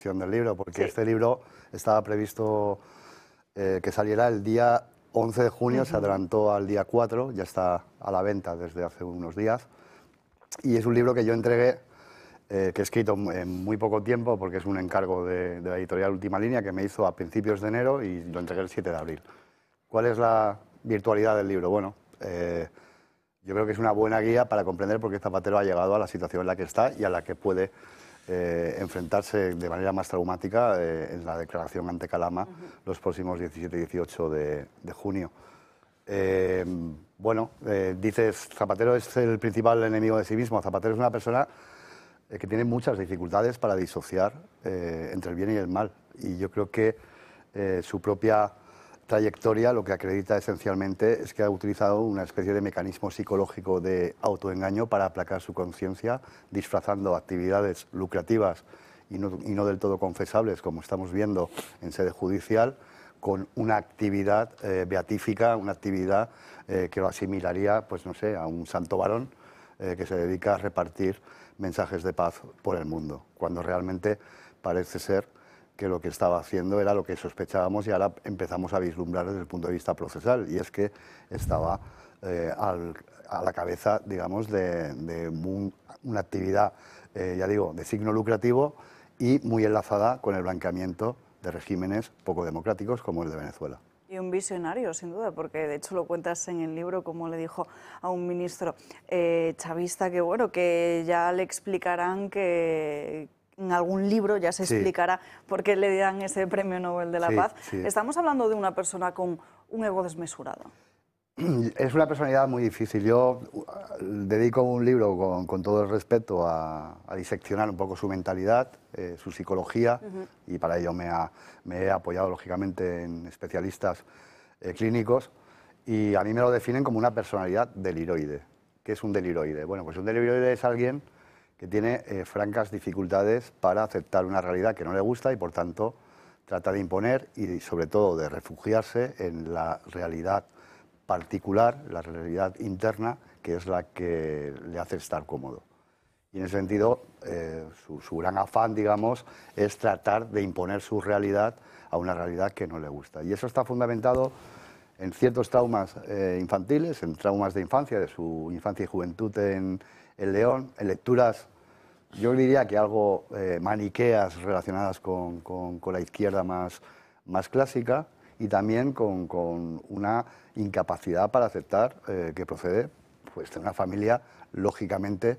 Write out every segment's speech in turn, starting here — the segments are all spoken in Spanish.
del libro, porque Sí. este libro estaba previsto que saliera el día 11 de junio, se adelantó al día 4, ya está a la venta desde hace unos días. Y es un libro que yo entregué, que he escrito en muy poco tiempo, porque es un encargo de la editorial Última Línea, que me hizo a principios de enero y lo entregué el 7 de abril. ¿Cuál es la virtualidad del libro? Bueno, yo creo que es una buena guía para comprender por qué Zapatero ha llegado a la situación en la que está y a la que puede enfrentarse de manera más traumática en la declaración ante Calama los próximos 17 y 18 de junio. Dices, Zapatero es el principal enemigo de sí mismo. Zapatero es una persona que tiene muchas dificultades para disociar entre el bien y el mal. Y yo creo que su propia trayectoria lo que acredita esencialmente es que ha utilizado una especie de mecanismo psicológico de autoengaño para aplacar su conciencia, disfrazando actividades lucrativas y no del todo confesables, como estamos viendo en sede judicial, con una actividad beatífica, una actividad que lo asimilaría, pues no sé, a un santo varón que se dedica a repartir mensajes de paz por el mundo, cuando realmente parece ser que lo que estaba haciendo era lo que sospechábamos y ahora empezamos a vislumbrar desde el punto de vista procesal, y es que estaba a la cabeza, digamos, de una actividad, ya digo, de signo lucrativo y muy enlazada con el blanqueamiento de regímenes poco democráticos como el de Venezuela. Y un visionario, sin duda, porque de hecho lo cuentas en el libro, como le dijo a un ministro chavista, que bueno, que ya le explicarán que en algún libro ya se explicará por qué le dan ese premio Nobel de la Paz. Estamos hablando de una persona con un ego desmesurado. Es una personalidad muy difícil. Yo dedico un libro con todo el respeto a diseccionar un poco su mentalidad, su psicología, y para ello me he apoyado lógicamente en especialistas clínicos, y a mí me lo definen como una personalidad deliroide. ¿Qué es un deliroide? Bueno, pues un deliroide es alguien que tiene francas dificultades para aceptar una realidad que no le gusta y por tanto trata de imponer y sobre todo de refugiarse en la realidad particular, la realidad interna, que es la que le hace estar cómodo. Y en ese sentido, su gran afán, digamos, es tratar de imponer su realidad a una realidad que no le gusta. Y eso está fundamentado en ciertos traumas infantiles, en traumas de infancia, de su infancia y juventud en León, en lecturas, yo diría que algo maniqueas relacionadas con la izquierda más clásica, y también con una incapacidad para aceptar que procede pues, de una familia lógicamente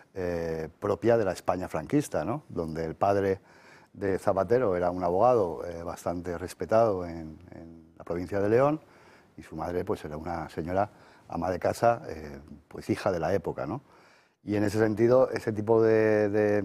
propia de la España franquista, ¿no? Donde el padre de Zapatero era un abogado bastante respetado en la provincia de León, y su madre pues, era una señora ama de casa, pues hija de la época, ¿no? Y en ese sentido, ese tipo de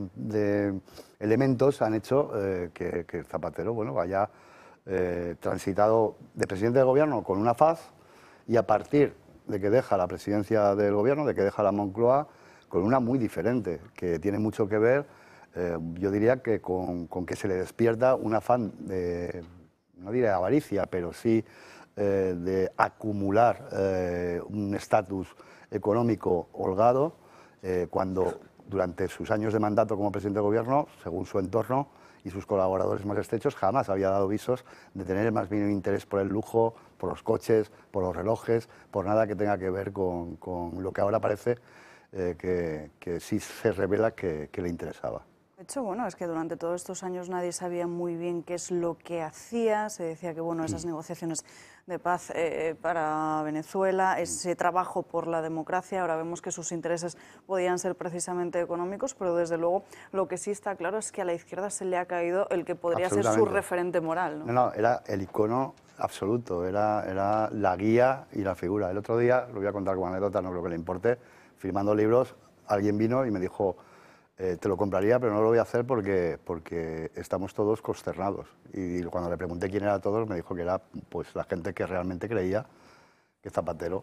elementos han hecho que Zapatero bueno, haya transitado de presidente del gobierno con una faz, y a partir de que deja la presidencia del gobierno, de que deja la Moncloa, con una muy diferente, que tiene mucho que ver, yo diría que con que se le despierta un afán de, no diré avaricia, pero sí de acumular un estatus económico holgado, cuando durante sus años de mandato como presidente del gobierno, según su entorno y sus colaboradores más estrechos, jamás había dado visos de tener el más mínimo interés por el lujo, por los coches, por los relojes, por nada que tenga que ver con lo que ahora parece que sí se revela que le interesaba. De hecho, bueno, es que durante todos estos años nadie sabía muy bien qué es lo que hacía. Se decía que, bueno, esas negociaciones de paz para Venezuela, ese trabajo por la democracia, ahora vemos que sus intereses podían ser precisamente económicos, pero desde luego lo que sí está claro es que a la izquierda se le ha caído el que podría ser su referente moral, ¿no? No, era el icono absoluto, era la guía y la figura. El otro día, lo voy a contar como anécdota, no creo que le importe, firmando libros, alguien vino y me dijo: te lo compraría, pero no lo voy a hacer porque estamos todos consternados. Y cuando le pregunté quién era todos, me dijo que era pues, la gente que realmente creía que Zapatero,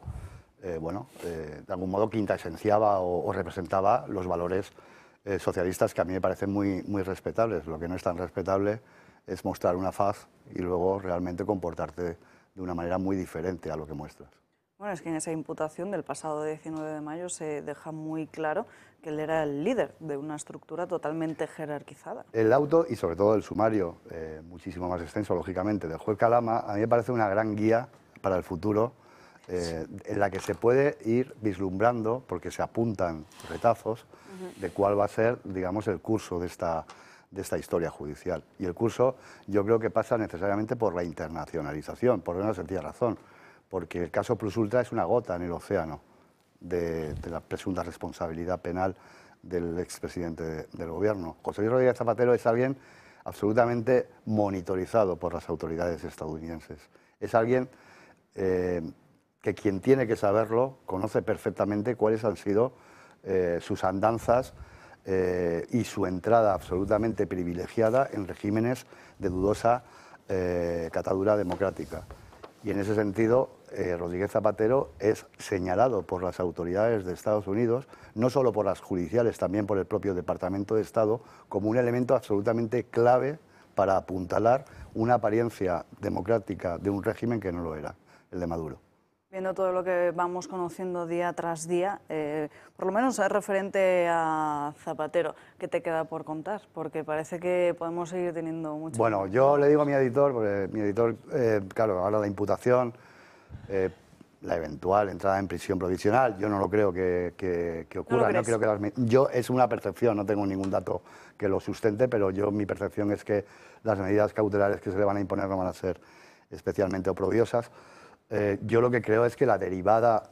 de algún modo quintaesenciaba o representaba los valores socialistas, que a mí me parecen muy respetables. Lo que no es tan respetable es mostrar una faz y luego realmente comportarte de una manera muy diferente a lo que muestras. Bueno, es que en esa imputación del pasado 19 de mayo se deja muy claro que él era el líder de una estructura totalmente jerarquizada. El auto y sobre todo el sumario, muchísimo más extenso, lógicamente, del juez Calama, a mí me parece una gran guía para el futuro, en la que se puede ir vislumbrando, porque se apuntan retazos, de cuál va a ser, digamos, el curso de esta historia judicial. Y el curso yo creo que pasa necesariamente por la internacionalización, por una sencilla razón, porque el caso Plus Ultra es una gota en el océano de la presunta responsabilidad penal del expresidente del gobierno. José Luis Rodríguez Zapatero es alguien absolutamente monitorizado por las autoridades estadounidenses. Es alguien que quien tiene que saberlo conoce perfectamente cuáles han sido sus andanzas y su entrada absolutamente privilegiada en regímenes de dudosa catadura democrática. Y en ese sentido, Rodríguez Zapatero es señalado por las autoridades de Estados Unidos, no solo por las judiciales, también por el propio Departamento de Estado, como un elemento absolutamente clave para apuntalar una apariencia democrática de un régimen que no lo era, el de Maduro. Viendo todo lo que vamos conociendo día tras día, por lo menos es referente a Zapatero, ¿qué te queda por contar? Porque parece que podemos seguir teniendo mucho... Bueno, yo le digo a mi editor, porque mi editor, claro, habla de la imputación, la eventual entrada en prisión provisional, yo no lo creo que ocurra. No creo que yo es una percepción, no tengo ningún dato que lo sustente, pero mi percepción es que las medidas cautelares que se le van a imponer no van a ser especialmente oprobiosas. Yo lo que creo es que la derivada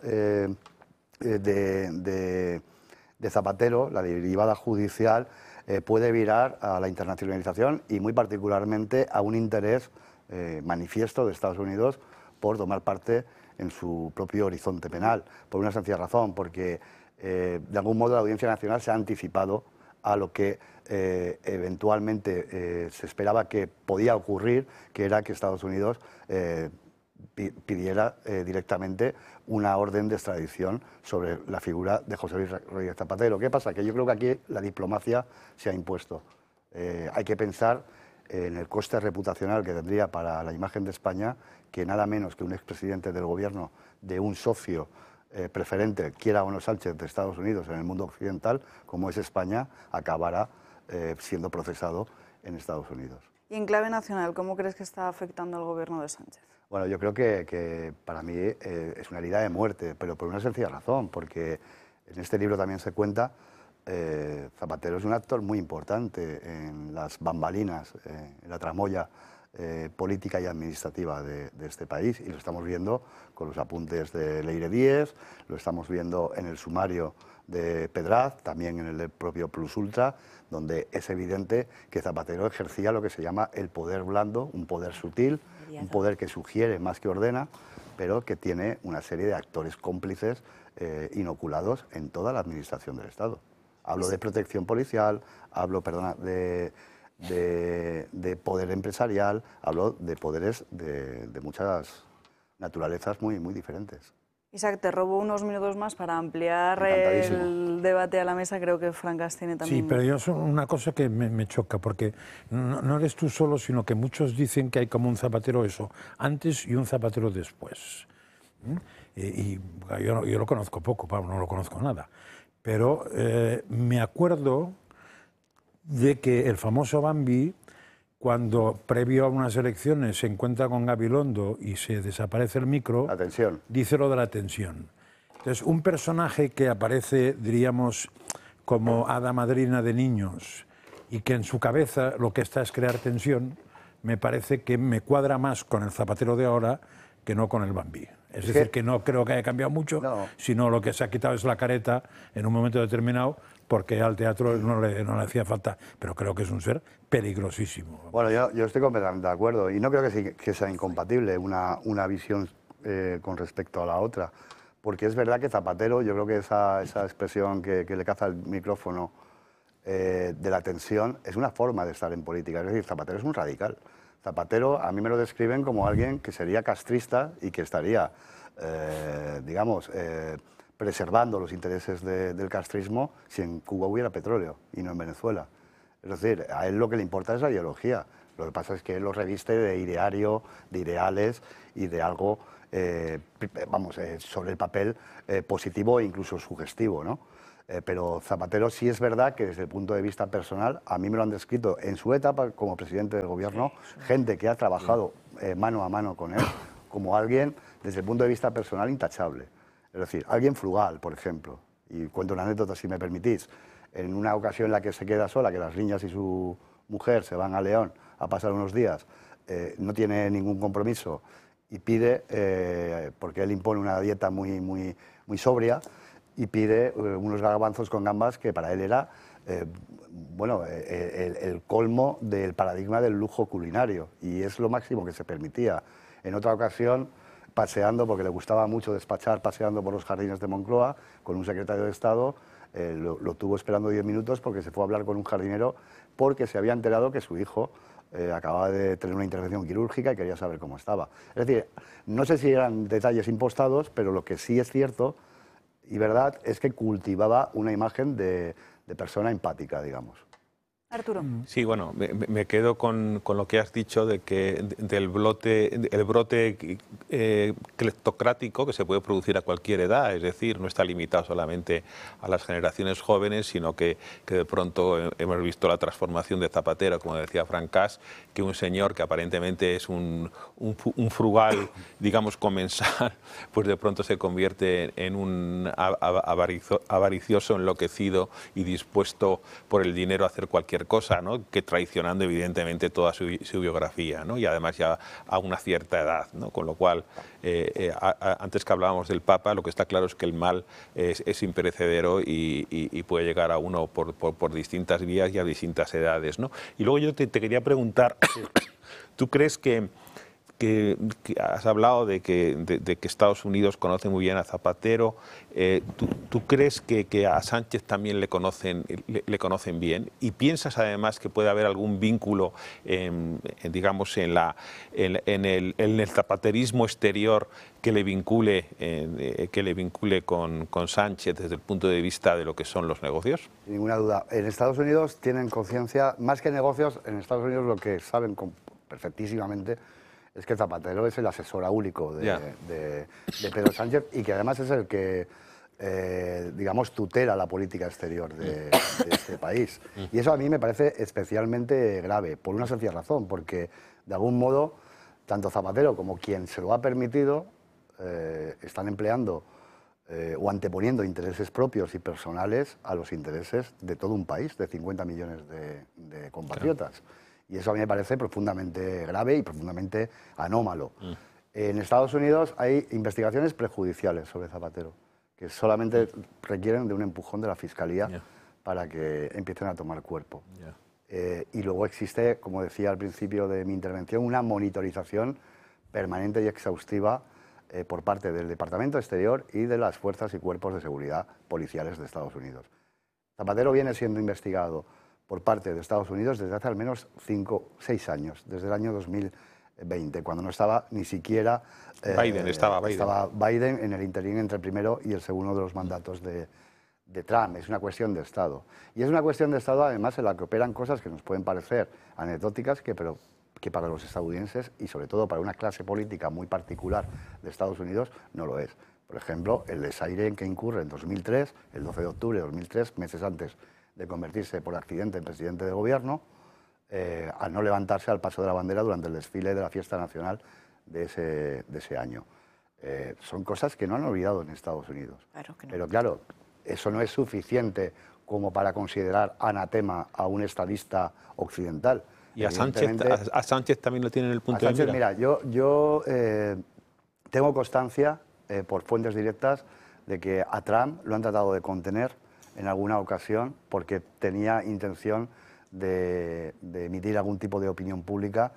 de Zapatero, la derivada judicial, puede virar a la internacionalización y muy particularmente a un interés manifiesto de Estados Unidos por tomar parte en su propio horizonte penal, por una sencilla razón, porque de algún modo la Audiencia Nacional se ha anticipado a lo que eventualmente se esperaba que podía ocurrir, que era que Estados Unidos pidiera directamente una orden de extradición sobre la figura de José Luis Rodríguez Zapatero. ¿Qué pasa? Que yo creo que aquí la diplomacia se ha impuesto. Hay que pensar en el coste reputacional que tendría para la imagen de España que nada menos que un expresidente del gobierno de un socio preferente, quiera o no Sánchez, de Estados Unidos en el mundo occidental, como es España, acabara siendo procesado en Estados Unidos. Y en clave nacional, ¿cómo crees que está afectando al gobierno de Sánchez? Bueno, yo creo que para mí es una herida de muerte, pero por una sencilla razón, porque en este libro también se cuenta, Zapatero es un actor muy importante en las bambalinas, en la tramoya política y administrativa de este país, y lo estamos viendo con los apuntes de Leire Díez, lo estamos viendo en el sumario de Pedraz, también en el del propio Plus Ultra, donde es evidente que Zapatero ejercía lo que se llama el poder blando, un poder sutil, un poder que sugiere más que ordena, pero que tiene una serie de actores cómplices inoculados en toda la administración del Estado. Hablo de protección policial, hablo, perdona, de poder empresarial, hablo de poderes de muchas naturalezas muy diferentes. Isaac, te robo unos minutos más para ampliar el debate a la mesa. Creo que Francas tiene también... Sí, pero yo es una cosa que me choca, porque no eres tú solo, sino que muchos dicen que hay como un Zapatero eso, antes y un Zapatero después. Y yo lo conozco poco, no lo conozco nada. Pero me acuerdo de que el famoso Bambi, cuando previo a unas elecciones se encuentra con Gabilondo y se desaparece el micro, la tensión, dice lo de la tensión. Entonces, un personaje que aparece, diríamos, como hada madrina de niños y que en su cabeza lo que está es crear tensión, me parece que me cuadra más con el Zapatero de ahora que no con el Bambi. Es decir, que no creo que haya cambiado mucho, sino lo que se ha quitado es la careta en un momento determinado, porque al teatro no le hacía falta, pero creo que es un ser peligrosísimo. Bueno, yo estoy completamente de acuerdo, y no creo que sea incompatible una visión con respecto a la otra, porque es verdad que Zapatero, yo creo que esa expresión que le caza el micrófono de la tensión es una forma de estar en política, es decir, Zapatero es un radical. Zapatero a mí me lo describen como alguien que sería castrista y que estaría, digamos, preservando los intereses del castrismo si en Cuba hubiera petróleo y no en Venezuela. Es decir, a él lo que le importa es la ideología. Lo que pasa es que él lo reviste de ideario, de ideales y de algo, sobre el papel positivo e incluso sugestivo, ¿no? Pero Zapatero sí es verdad que desde el punto de vista personal, a mí me lo han descrito en su etapa como presidente del gobierno, gente que ha trabajado mano a mano con él, como alguien desde el punto de vista personal intachable. Es decir, alguien frugal, por ejemplo. Y cuento una anécdota, si me permitís. En una ocasión en la que se queda sola, que las niñas y su mujer se van a León a pasar unos días, no tiene ningún compromiso y pide, porque él impone una dieta muy sobria, y pide unos garbanzos con gambas que para él era el colmo del paradigma del lujo culinario, y es lo máximo que se permitía. En otra ocasión, paseando, porque le gustaba mucho despachar, paseando por los jardines de Moncloa con un secretario de Estado, lo tuvo esperando 10 minutos porque se fue a hablar con un jardinero porque se había enterado que su hijo acababa de tener una intervención quirúrgica y quería saber cómo estaba. Es decir, no sé si eran detalles impostados, pero lo que sí es cierto y verdad es que cultivaba una imagen de persona empática, digamos. Arturo. Sí, bueno, me quedo con lo que has dicho de que el brote cleptocrático que se puede producir a cualquier edad, es decir, no está limitado solamente a las generaciones jóvenes, sino que de pronto hemos visto la transformación de Zapatero, como decía Francás, que un señor que aparentemente es un frugal, digamos, comensal, pues de pronto se convierte en un avaricioso, enloquecido y dispuesto por el dinero a hacer cualquier cosa, ¿no? Que traicionando evidentemente toda su biografía, ¿no? Y además ya a una cierta edad, ¿no? Con lo cual, antes que hablábamos del Papa, lo que está claro es que el mal es imperecedero y puede llegar a uno por distintas vías y a distintas edades, ¿no? Y luego yo te quería preguntar, ¿tú crees que has hablado de que Estados Unidos conoce muy bien a Zapatero? ¿Tú crees que a Sánchez también le conocen bien? ¿Y piensas además que puede haber algún vínculo, digamos, en el zapaterismo exterior que le vincule con Sánchez desde el punto de vista de lo que son los negocios? Sin ninguna duda. En Estados Unidos tienen conciencia, más que negocios, en Estados Unidos lo que saben perfectísimamente es que Zapatero es el asesor único de Pedro Sánchez y que además es el que, digamos, tutela la política exterior de este país. Y eso a mí me parece especialmente grave, por una sencilla razón, porque de algún modo, tanto Zapatero como quien se lo ha permitido están empleando o anteponiendo intereses propios y personales a los intereses de todo un país, de 50 millones de compatriotas. Claro. Y eso a mí me parece profundamente grave y profundamente anómalo. En Estados Unidos hay investigaciones prejudiciales sobre Zapatero, que solamente requieren de un empujón de la Fiscalía para que empiecen a tomar cuerpo. Y luego existe, como decía al principio de mi intervención, una monitorización permanente y exhaustiva por parte del Departamento Exterior y de las fuerzas y cuerpos de seguridad policiales de Estados Unidos. Zapatero viene siendo investigado por parte de Estados Unidos desde hace al menos 5 o 6 años, desde el año 2020, cuando no estaba ni siquiera... Estaba Biden en el interín entre el primero y el segundo de los mandatos de Trump. Es una cuestión de Estado. Y es una cuestión de Estado, además, en la que operan cosas que nos pueden parecer anecdóticas, pero que para los estadounidenses y sobre todo para una clase política muy particular de Estados Unidos no lo es. Por ejemplo, el desaire en que incurre en 2003, el 12 de octubre de 2003, meses antes de convertirse por accidente en presidente de gobierno, al no levantarse al paso de la bandera durante el desfile de la fiesta nacional de ese año. Son cosas que no han olvidado en Estados Unidos. Claro que no. Pero claro, eso no es suficiente como para considerar anatema a un estadista occidental. ¿Y a Sánchez también lo tiene en el punto de mira? Mira, yo tengo constancia, por fuentes directas, de que a Trump lo han tratado de contener en alguna ocasión porque tenía intención de emitir algún tipo de opinión pública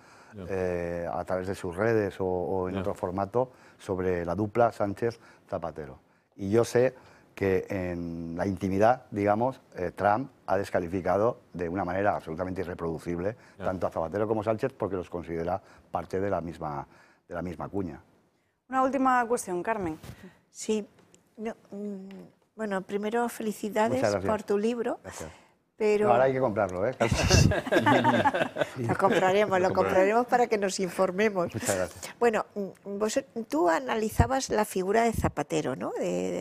a través de sus redes o en otro formato sobre la dupla Sánchez-Zapatero. Y yo sé que en la intimidad, digamos, Trump ha descalificado de una manera absolutamente irreproducible tanto a Zapatero como a Sánchez porque los considera parte de la misma cuña. Una última cuestión, Carmen. Sí, bueno, primero felicidades por tu libro. Gracias. Pero Ahora hay que comprarlo, ¿eh? lo compraremos para que nos informemos. Muchas gracias. Bueno, tú analizabas la figura de Zapatero, ¿no?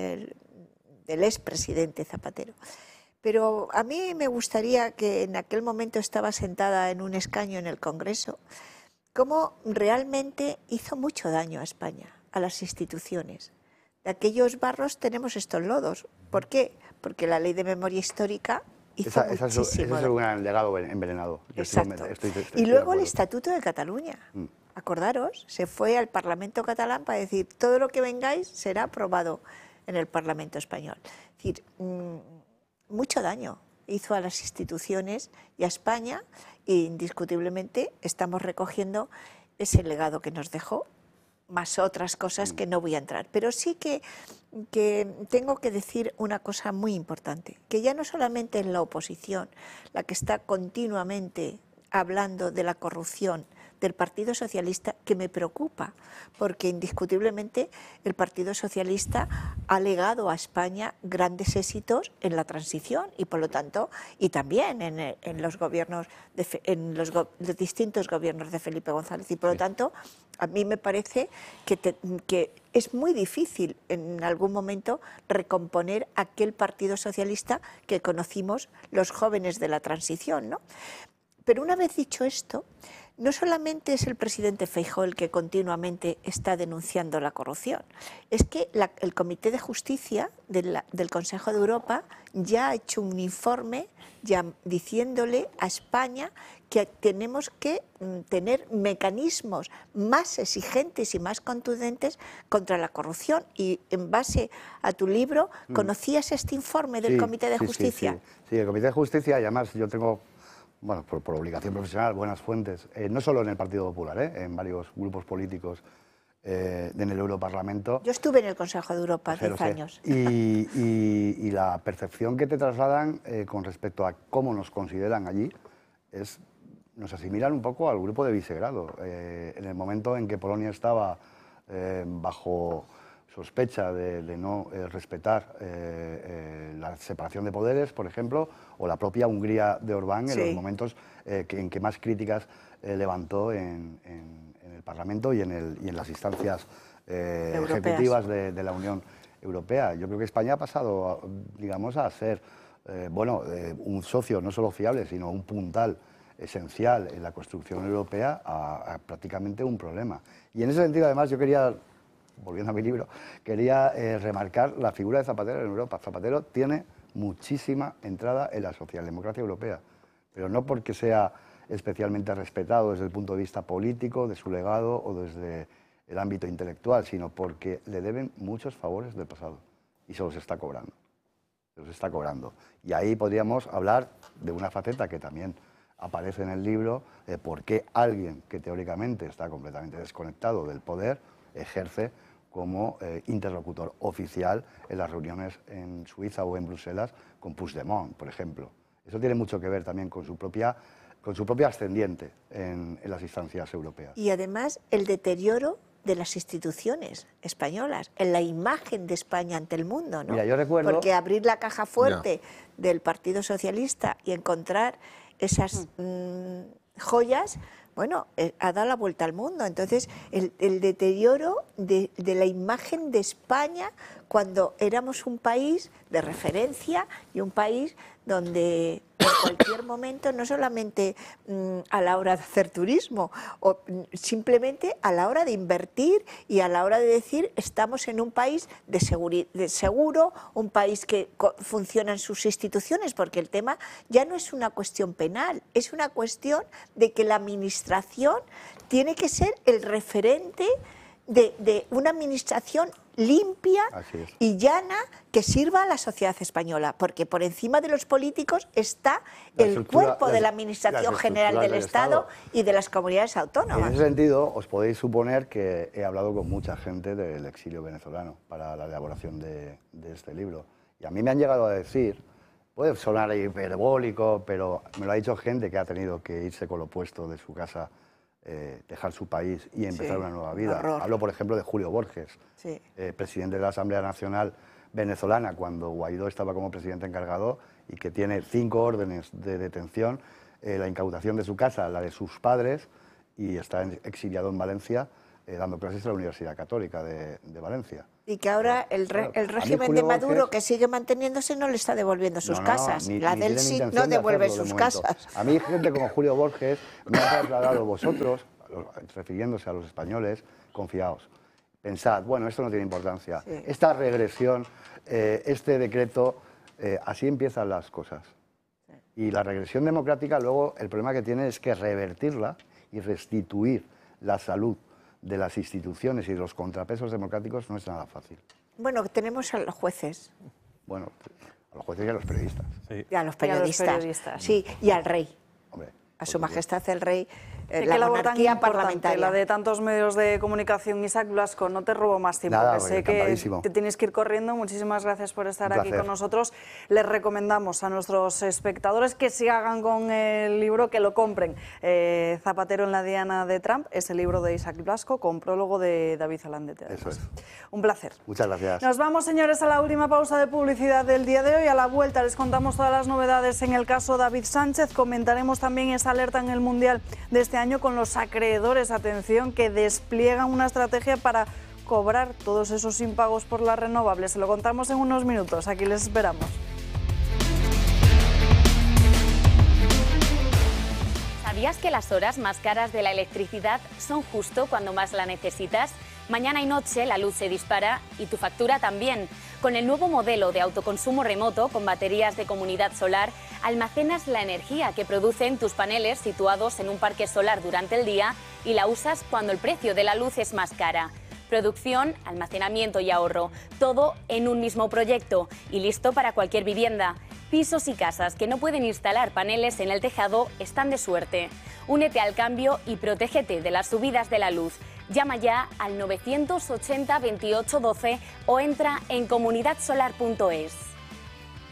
Del expresidente Zapatero. Pero a mí me gustaría que en aquel momento estaba sentada en un escaño en el Congreso, cómo realmente hizo mucho daño a España, a las instituciones. De aquellos barros tenemos estos lodos. ¿Por qué? Porque la ley de memoria histórica hizo muchísimo ese es un gran legado envenenado. Exacto. Estoy Y de luego el acuerdo. Estatuto de Cataluña. Acordaros, se fue al Parlamento catalán para decir todo lo que vengáis será aprobado en el Parlamento español. Es decir, mucho daño hizo a las instituciones y a España, e indiscutiblemente estamos recogiendo ese legado que nos dejó, más otras cosas que no voy a entrar. Pero sí que tengo que decir una cosa muy importante, que ya no solamente es la oposición la que está continuamente hablando de la corrupción del Partido Socialista, que me preocupa, porque indiscutiblemente el Partido Socialista ha legado a España grandes éxitos en la transición y por lo tanto, y también en los gobiernos, en los distintos gobiernos de Felipe González, y por lo tanto, a mí me parece que es muy difícil en algún momento recomponer aquel Partido Socialista que conocimos los jóvenes de la transición, ¿no? Pero una vez dicho esto, no solamente es el presidente Feijóo el que continuamente está denunciando la corrupción, es que el Comité de Justicia del Consejo de Europa ya ha hecho un informe ya diciéndole a España que tenemos que tener mecanismos más exigentes y más contundentes contra la corrupción. Y en base a tu libro, ¿conocías este informe del Comité de Justicia? Sí, el Comité de Justicia, y además yo tengo, bueno, por obligación profesional, buenas fuentes, no solo en el Partido Popular, en varios grupos políticos en el Europarlamento. Yo estuve en el Consejo de Europa 10 años. Y la percepción que te trasladan con respecto a cómo nos consideran allí nos asimilan un poco al grupo de Visegrado. En el momento en que Polonia estaba bajo sospecha de no respetar la separación de poderes, por ejemplo, o la propia Hungría de Orbán en los momentos en que más críticas levantó en el Parlamento y en las instancias ejecutivas de la Unión Europea. Yo creo que España ha pasado, digamos, a ser un socio no solo fiable, sino un puntal esencial en la construcción europea a prácticamente un problema. Y en ese sentido, además, yo quería, volviendo a mi libro, quería remarcar la figura de Zapatero en Europa. Zapatero tiene muchísima entrada en la socialdemocracia europea, pero no porque sea especialmente respetado desde el punto de vista político, de su legado o desde el ámbito intelectual, sino porque le deben muchos favores del pasado y se los está cobrando. Se los está cobrando. Y ahí podríamos hablar de una faceta que también aparece en el libro, de por qué alguien que teóricamente está completamente desconectado del poder ejerce como interlocutor oficial en las reuniones en Suiza o en Bruselas con Puigdemont, por ejemplo. Eso tiene mucho que ver también con su propia ascendiente en las instancias europeas. Y además el deterioro de las instituciones españolas, en la imagen de España ante el mundo, ¿no? Mira, yo recuerdo... Porque abrir la caja fuerte del Partido Socialista y encontrar esas joyas, bueno, ha dado la vuelta al mundo. Entonces, el deterioro de la imagen de España cuando éramos un país de referencia y un país donde en cualquier momento, no solamente a la hora de hacer turismo, o simplemente a la hora de invertir y a la hora de decir estamos en un país de seguro, un país que funcionan sus instituciones, porque el tema ya no es una cuestión penal, es una cuestión de que la administración tiene que ser el referente de una administración limpia y llana que sirva a la sociedad española, porque por encima de los políticos está el cuerpo de la Administración General del Estado y de las comunidades autónomas. En ese sentido, os podéis suponer que he hablado con mucha gente del exilio venezolano para la elaboración de este libro. Y a mí me han llegado a decir, puede sonar hiperbólico, pero me lo ha dicho gente que ha tenido que irse con lo opuesto de su casa, dejar su país y empezar una nueva vida. Hablo, por ejemplo, de Julio Borges, presidente de la Asamblea Nacional venezolana cuando Guaidó estaba como presidente encargado y que tiene 5 órdenes de detención, la incautación de su casa, la de sus padres, y está exiliado en Valencia dando clases en la Universidad Católica de Valencia. Y que ahora el régimen de Maduro, que sigue manteniéndose, no le está devolviendo sus casas. La del sí no devuelve sus casas. A mí gente como Julio Borges me ha trasladado vosotros, refiriéndose a los españoles, confiaos. Pensad, bueno, esto no tiene importancia. Sí. Esta regresión, este decreto, así empiezan las cosas. Sí. Y la regresión democrática, luego, el problema que tiene es que revertirla y restituir la salud de las instituciones y de los contrapesos democráticos no es nada fácil. Bueno, tenemos a los jueces. Bueno, a los jueces y a los periodistas. Sí. Y a los periodistas. Sí, y al rey. Hombre, a su majestad el rey. La monarquía parlamentaria. La de tantos medios de comunicación. Isaac Blasco, no te robo más tiempo, nada, que sé que te tienes que ir corriendo. Muchísimas gracias por estar aquí con nosotros. Les recomendamos a nuestros espectadores que se hagan con el libro, que lo compren. Zapatero en la diana de Trump, es el libro de Isaac Blasco, con prólogo de David Alandete. Eso es. Un placer. Muchas gracias. Nos vamos, señores, a la última pausa de publicidad del día de hoy. A la vuelta les contamos todas las novedades en el caso David Sánchez. Comentaremos también esa alerta en el Mundial de este año con los acreedores, atención, que despliegan una estrategia para cobrar todos esos impagos por las renovables. Se lo contamos en unos minutos, aquí les esperamos. ¿Sabías que las horas más caras de la electricidad son justo cuando más la necesitas? Mañana y noche la luz se dispara y tu factura también. Con el nuevo modelo de autoconsumo remoto con baterías de comunidad solar, almacenas la energía que producen tus paneles situados en un parque solar durante el día y la usas cuando el precio de la luz es más cara. Producción, almacenamiento y ahorro, todo en un mismo proyecto y listo para cualquier vivienda. Pisos y casas que no pueden instalar paneles en el tejado están de suerte. Únete al cambio y protégete de las subidas de la luz. Llama ya al 980 28 12 o entra en comunidadsolar.es.